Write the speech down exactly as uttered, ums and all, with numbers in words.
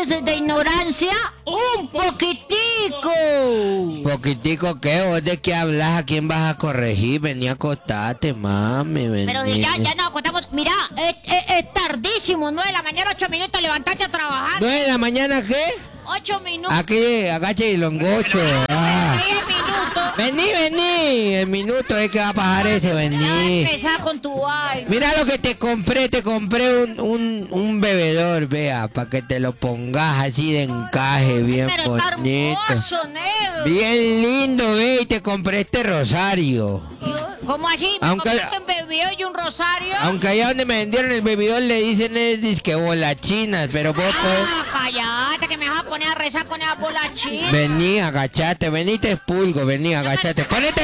años de ignorancia? ¡Un poquitico! ¿Poquitico qué? ¿Vos de qué hablas? ¿A quién vas a corregir? Vení a acostarte, mami, vení. Pero si ya, ya nos acostamos. Mira, es, es, es tardísimo, nueve de la mañana, ocho minutos, levantate a trabajar. ¿Nueve de la mañana qué? Ocho minutos. Aquí, agache y longocho. Ah. Diez minutos. Vení, vení. El minuto es que va a pasar ese, Ya vení. empezá con tu vaina. Mira lo que te compré, te compré un, un, un bebedor, vea, para que te lo pongas así de encaje, bien Pero está bonito. hermoso, negro. Bien lindo, ve, y te compré este rosario. ¿Cómo así? ¿Me Aunque- compraste un bebé y un rosario? Aunque allá donde me vendieron el bebedor le dicen es disque bolas chinas, pero vos podés... Ah, cállate, que me vas a poner a rezar con esa bola china. Vení, agachate, vení, te expulgo, vení, agachate. Ponete